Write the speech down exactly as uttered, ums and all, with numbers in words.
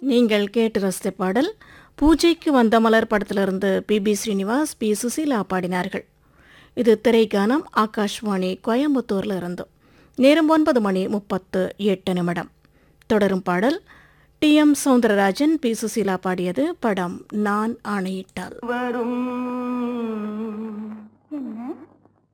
நீங்கள் கேட்டு ரசித்த பாடல் பூஜைக்கு வந்த மலர் படத்திலிருந்து B B Srinivas, B Susheela பாடினார்கள். இது திரைக்கானம் ஆகாஷ்வாணி கோயம்புத்தூர்ல இருந்தோம். நேரம் ஒன்பது மணி முப்பத்து எட்டு நிமிடம். தொடரும் பாடல் D M Soundararajan, B Susheela பாடியது. படம் நான் ஆணையிட்டால். வரும் என்ன